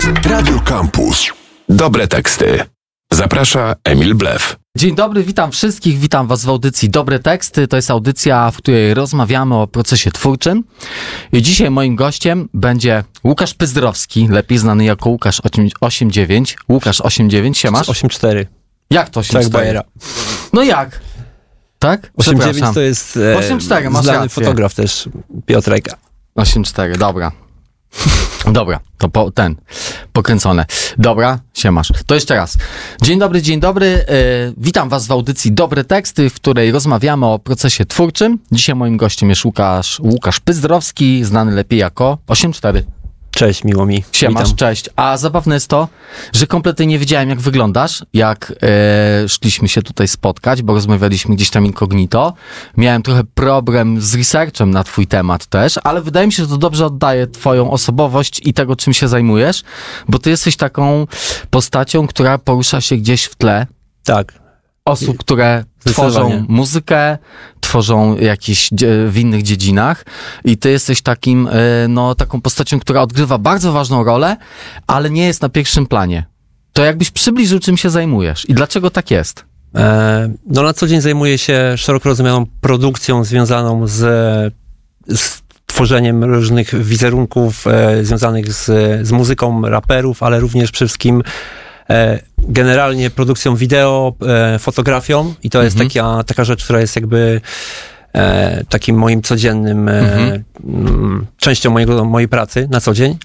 Radio Campus. Dobre teksty. Zaprasza Emil Blef. Dzień dobry, witam wszystkich, witam was w audycji Dobre Teksty. To jest audycja, w której rozmawiamy o procesie twórczym. I dzisiaj moim gościem będzie Łukasz Pyzdrowski, lepiej znany jako Łukasz 89. Łukasz 89, siemasz? 8-4. Jak to 8-4? Tak, Bajera. No jak? Tak? 8-9 to jest 8-4, masz znany rację. fotograf też, Piotrek. 8-4, dobra. Dobra, to pokręcone. Dobra, siemasz. To jeszcze raz. Dzień dobry. Witam was w audycji Dobre Teksty, w której rozmawiamy o procesie twórczym. Dzisiaj moim gościem jest Łukasz Pyzdrowski, znany lepiej jako 8-4. Cześć, miło mi. Siemasz, Witam. cześć. A zabawne jest to, że kompletnie nie wiedziałem, jak wyglądasz, jak szliśmy się tutaj spotkać, bo rozmawialiśmy gdzieś tam incognito. Miałem trochę problem z researchem na twój temat też, ale wydaje mi się, że to dobrze oddaje twoją osobowość i tego, czym się zajmujesz, bo ty jesteś taką postacią, która porusza się gdzieś w tle Tak. osób, które tworzą muzykę, tworzą jakieś w innych dziedzinach i ty jesteś taką postacią, która odgrywa bardzo ważną rolę, ale nie jest na pierwszym planie. To jakbyś przybliżył, czym się zajmujesz i dlaczego tak jest? No na co dzień zajmuję się szeroko rozumianą produkcją związaną z tworzeniem różnych wizerunków związanych z muzyką raperów, ale również przede wszystkim generalnie produkcją wideo, fotografią i to jest taka rzecz, która jest jakby takim moim codziennym częścią mojej pracy na co dzień.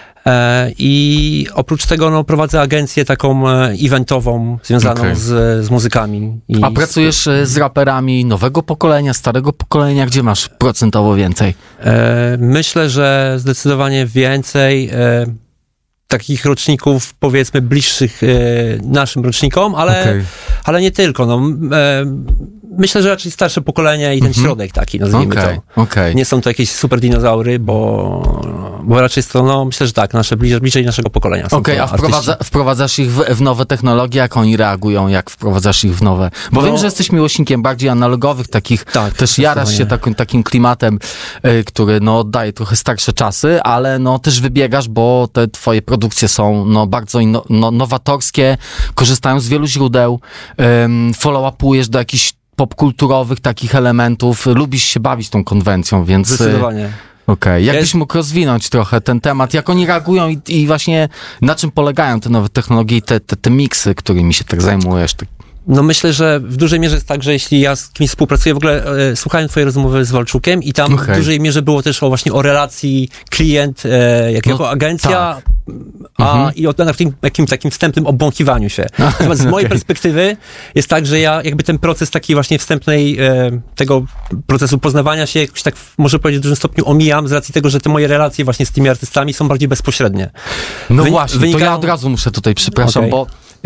I oprócz tego prowadzę agencję taką eventową związaną z muzykami. A pracujesz z raperami nowego pokolenia, starego pokolenia? Gdzie masz procentowo więcej? Myślę, że zdecydowanie więcej takich roczników, powiedzmy, bliższych naszym rocznikom, ale nie tylko. Myślę, że raczej starsze pokolenie i ten środek taki, nazwijmy to. Nie są to jakieś super dinozaury, bo raczej jest to, myślę, że tak, bliżej naszego pokolenia. A wprowadzasz ich w nowe technologie, jak oni reagują, jak wprowadzasz ich w nowe? Bo wiem, że jesteś miłośnikiem bardziej analogowych, takich, też jarasz się takim klimatem, który oddaje trochę starsze czasy, ale też wybiegasz, bo te twoje produkcje są bardzo nowatorskie, korzystają z wielu źródeł, follow-upujesz do jakichś popkulturowych takich elementów, lubisz się bawić tą konwencją, więc... Zdecydowanie. Jakbyś mógł rozwinąć trochę ten temat, jak oni reagują i właśnie na czym polegają te nowe technologie i te miksy, którymi się tak zajmujesz? Myślę, że w dużej mierze jest tak, że jeśli ja z kimś współpracuję, w ogóle słuchałem twojej rozmowy z Walczukiem i tam w dużej mierze było też o relacji klient jako agencja, i o jakimś takim wstępnym obłąkiwaniu się. Natomiast z mojej perspektywy jest tak, że ja jakby ten proces taki właśnie wstępnej, tego procesu poznawania się jakoś tak, może powiedzieć, w dużym stopniu omijam z racji tego, że te moje relacje właśnie z tymi artystami są bardziej bezpośrednie. To ja od razu muszę tutaj, przepraszam, bo...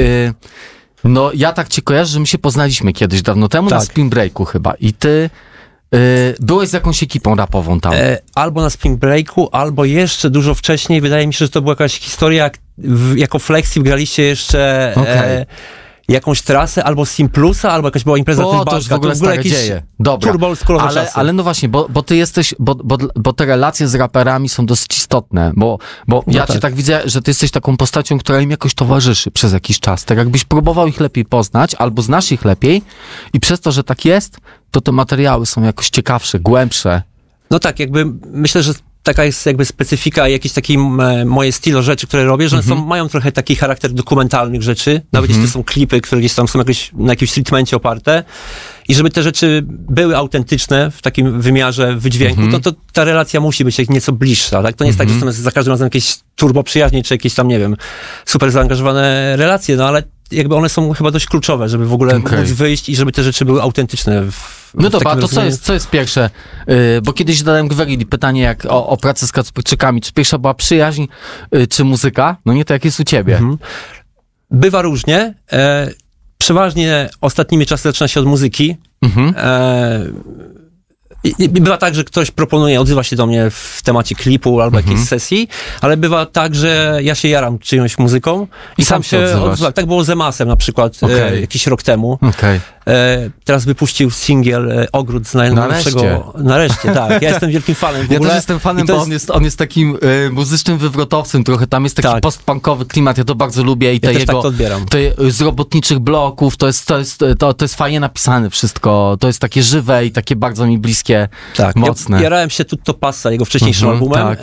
ja tak cię kojarzę, że my się poznaliśmy kiedyś dawno temu na Spring Breaku chyba i ty byłeś z jakąś ekipą rapową tam. Albo na Spring Breaku, albo jeszcze dużo wcześniej. Wydaje mi się, że to była jakaś historia, jako Flexi graliście jeszcze jakąś trasę, albo Simplusa, albo jakaś była impreza to już w ogóle jakiś dzieje. Dobra, ale właśnie, bo ty jesteś, bo te relacje z raperami są dosyć istotne, bo ja cię tak widzę, że ty jesteś taką postacią, która im jakoś towarzyszy przez jakiś czas. Tak jakbyś próbował ich lepiej poznać, albo znasz ich lepiej i przez to, że tak jest, to te materiały są jakoś ciekawsze, głębsze. Tak, jakby myślę, że taka jest jakby specyfika, jakieś takie moje stylo rzeczy, które robię, że mają trochę taki charakter dokumentalnych rzeczy, nawet jeśli to są klipy, które gdzieś tam są na jakimś treatmencie oparte i żeby te rzeczy były autentyczne w takim wymiarze wydźwięku, to ta relacja musi być nieco bliższa, tak? To nie jest tak, że są za każdym razem jakieś turbo przyjaźnie, czy jakieś tam, nie wiem, super zaangażowane relacje, ale jakby one są chyba dość kluczowe, żeby w ogóle móc wyjść i żeby te rzeczy były autentyczne. Dobra, to co jest pierwsze? Bo kiedyś zadałem Gwerili pytanie jak o pracę z Kacperczykami. Czy pierwsza była przyjaźń, czy muzyka? To jak jest u ciebie? Bywa różnie. Przeważnie ostatnimi czasy zaczyna się od muzyki. Bywa tak, że ktoś proponuje, odzywa się do mnie w temacie klipu albo jakiejś sesji, ale bywa tak, że ja się jaram czyjąś muzyką i sam się odzywam. Tak było z Emasem na przykład jakiś rok temu. Teraz wypuścił singiel Ogród z najnowszego. Nareszcie, tak. Ja jestem wielkim fanem. Ja też jestem fanem, bo on jest takim muzycznym wywrotowcem trochę. Tam jest taki post-punkowy klimat, ja to bardzo lubię i ja też tak to odbieram. Z robotniczych bloków, to jest fajnie napisane wszystko. To jest takie żywe i takie bardzo mi bliskie, mocne. Ja jarałem się Tutto Passa, jego wcześniejszym albumem. Tak.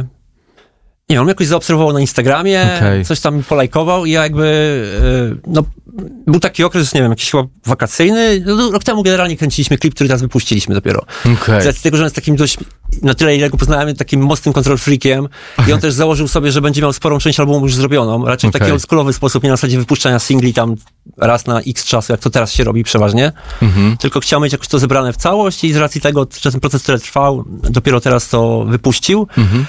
Nie wiem, on jakoś zaobserwował na Instagramie, coś tam mi polajkował i ja jakby, był taki okres, nie wiem, jakiś chyba wakacyjny. Rok temu generalnie kręciliśmy klip, który teraz wypuściliśmy dopiero. Z racji tego, że on jest takim dość, na tyle ile go poznałem, takim mocnym control freakiem i on też założył sobie, że będzie miał sporą część albumu już zrobioną. Raczej w taki oldschoolowy sposób, nie na zasadzie wypuszczania singli tam raz na x czasu, jak to teraz się robi przeważnie. Tylko chciał mieć jakoś to zebrane w całość i z racji tego, że ten proces tyle trwał, dopiero teraz to wypuścił.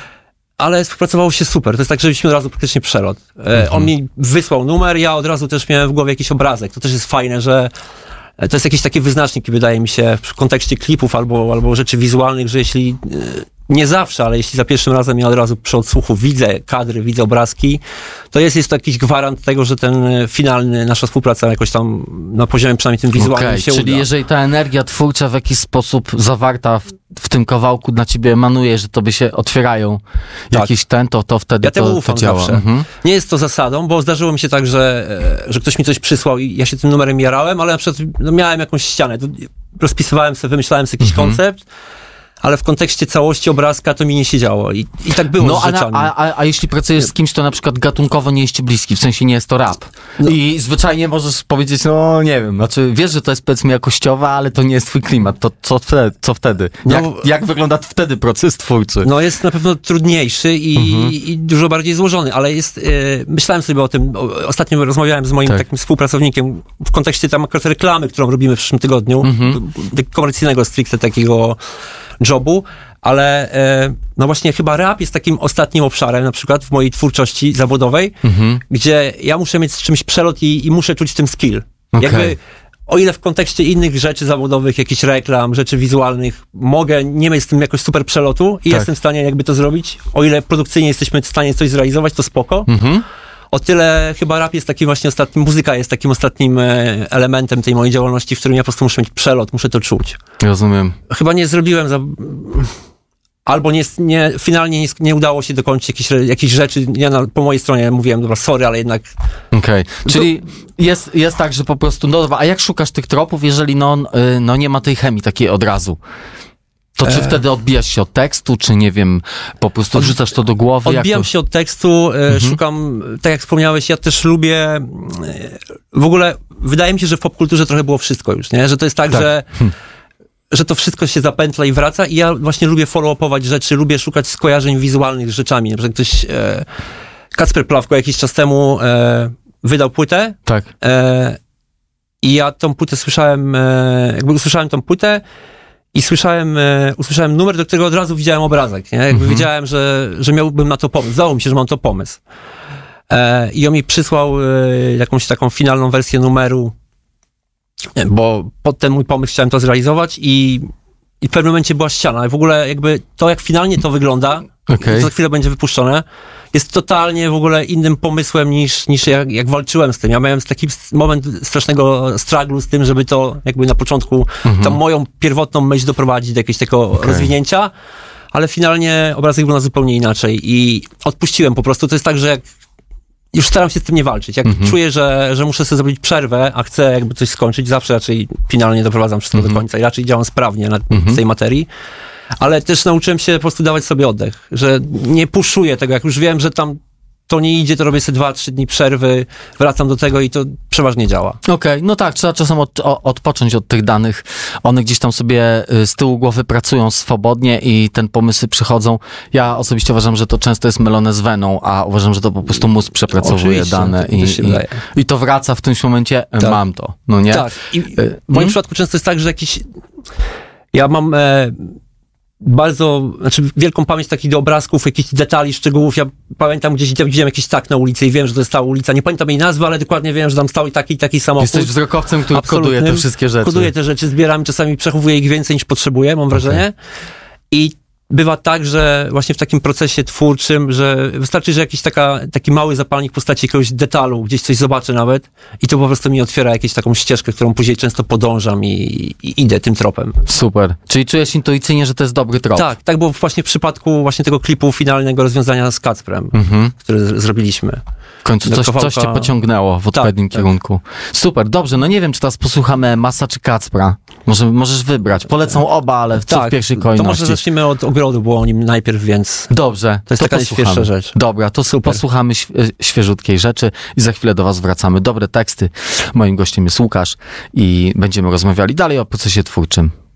Ale współpracowało się super. To jest tak, że mieliśmy od razu praktycznie przelot. On mi wysłał numer, ja od razu też miałem w głowie jakiś obrazek. To też jest fajne, że to jest jakiś taki wyznacznik, wydaje mi się, w kontekście klipów albo rzeczy wizualnych, że jeśli, nie zawsze, ale jeśli za pierwszym razem ja od razu przy odsłuchu widzę kadry, widzę obrazki, to jest to jakiś gwarant tego, że ten finalny, nasza współpraca jakoś tam na poziomie przynajmniej tym wizualnym się czyli uda. Jeżeli ta energia twórcza w jakiś sposób zawarta w tym kawałku dla ciebie emanuje, że tobie się otwierają jakieś to wtedy ja temu ufam działa. Zawsze. Nie jest to zasadą, bo zdarzyło mi się tak, że ktoś mi coś przysłał i ja się tym numerem jarałem, ale na przykład miałem jakąś ścianę, rozpisywałem sobie, wymyślałem sobie jakiś koncept, ale w kontekście całości obrazka to mi nie siedziało i tak było z rzeczami. A jeśli pracujesz z kimś, to na przykład gatunkowo nie jest ci bliski, w sensie nie jest to rap. I zwyczajnie możesz powiedzieć, nie wiem, znaczy wiesz, że to jest powiedzmy jakościowe, ale to nie jest twój klimat, to co wtedy? Jak wygląda wtedy proces twórczy? Jest na pewno trudniejszy i dużo bardziej złożony, ale jest, myślałem sobie o tym, ostatnio rozmawiałem z moim takim współpracownikiem w kontekście tam akurat reklamy, którą robimy w przyszłym tygodniu, komercyjnego stricte takiego jobu, ale właśnie chyba rap jest takim ostatnim obszarem, na przykład w mojej twórczości zawodowej, gdzie ja muszę mieć z czymś przelot i muszę czuć w tym skill. Jakby, o ile w kontekście innych rzeczy zawodowych, jakichś reklam, rzeczy wizualnych, mogę nie mieć z tym jakoś super przelotu i jestem w stanie jakby to zrobić, o ile produkcyjnie jesteśmy w stanie coś zrealizować, to spoko. O tyle chyba rap jest takim właśnie ostatnim, muzyka jest takim ostatnim elementem tej mojej działalności, w którym ja po prostu muszę mieć przelot, muszę to czuć. Rozumiem. Chyba nie zrobiłem albo finalnie nie udało się dokończyć jakichś rzeczy. Ja po mojej stronie mówiłem, dobra, sorry, ale jednak... Czyli jest tak, że po prostu, a jak szukasz tych tropów, jeżeli nie ma tej chemii takiej od razu? To czy wtedy odbijasz się od tekstu, czy nie wiem, po prostu wrzucasz to do głowy? Odbijam się od tekstu, szukam, tak jak wspomniałeś, ja też lubię, w ogóle wydaje mi się, że w popkulturze trochę było wszystko już, nie? Że to jest tak. Że to wszystko się zapętla i wraca i ja właśnie lubię follow-upować rzeczy, lubię szukać skojarzeń wizualnych z rzeczami. Na przykład ktoś, Kacper Plawko jakiś czas temu wydał płytę i ja tą płytę słyszałem, usłyszałem tą płytę i usłyszałem numer, do którego od razu widziałem obrazek, nie? Jakby wiedziałem, że miałbym na to pomysł. Zdało mi się, że mam to pomysł. I on mi przysłał jakąś taką finalną wersję numeru, bo pod ten mój pomysł chciałem to zrealizować i w pewnym momencie była ściana. I w ogóle jakby to, jak finalnie to wygląda, to za chwilę będzie wypuszczone, jest totalnie w ogóle innym pomysłem niż jak walczyłem z tym. Ja miałem taki moment strasznego struggle z tym, żeby to jakby na początku tą moją pierwotną myśl doprowadzić do jakiegoś takiego rozwinięcia, ale finalnie obrazek wygląda zupełnie inaczej i odpuściłem po prostu. To jest tak, że jak już staram się z tym nie walczyć. Jak czuję, że muszę sobie zrobić przerwę, a chcę jakby coś skończyć, zawsze raczej finalnie doprowadzam wszystko do końca i raczej działam sprawnie na tej materii. Ale też nauczyłem się po prostu dawać sobie oddech, że nie puszuję tego. Jak już wiem, że tam to nie idzie, to robię sobie 2-3 dni przerwy, wracam do tego i to przeważnie działa. No tak, trzeba czasem odpocząć od tych danych. One gdzieś tam sobie z tyłu głowy pracują swobodnie i ten pomysły przychodzą. Ja osobiście uważam, że to często jest mylone z weną, a uważam, że to po prostu mózg przepracowuje dane i to wraca w którymś momencie, mam to, no nie? Tak, i w moim przypadku często jest tak, że ja mam wielką pamięć takich do obrazków, jakichś detali, szczegółów. Ja pamiętam, gdzieś widziałem jakiś tak na ulicy i wiem, że to jest ta ulica. Nie pamiętam jej nazwy, ale dokładnie wiem, że tam stał taki samochód. Jesteś wzrokowcem, który koduje te wszystkie rzeczy. Koduję te rzeczy, zbieram, czasami przechowuję ich więcej niż potrzebuję, mam wrażenie. I bywa tak, że właśnie w takim procesie twórczym, że wystarczy, że jakiś taki mały zapalnik w postaci jakiegoś detalu, gdzieś coś zobaczę nawet i to po prostu mi otwiera jakąś taką ścieżkę, którą później często podążam i idę tym tropem. Super. Czyli czujesz intuicyjnie, że to jest dobry trop. Tak było właśnie w przypadku właśnie tego klipu finalnego rozwiązania z Kacprem, który zrobiliśmy. W końcu coś cię pociągnęło w odpowiednim kierunku. Super, dobrze, no nie wiem, czy teraz posłuchamy Masa czy Kacpra. Możesz wybrać. Polecą oba, ale co w pierwszej kolejności? To może zacznijmy od Ogrodu, bo o nim najpierw, więc... Dobrze. To jest taka świeższa rzecz. Dobra, to posłuchamy świeżutkiej rzeczy i za chwilę do was wracamy. Dobre teksty. Moim gościem jest Łukasz i będziemy rozmawiali dalej o procesie twórczym.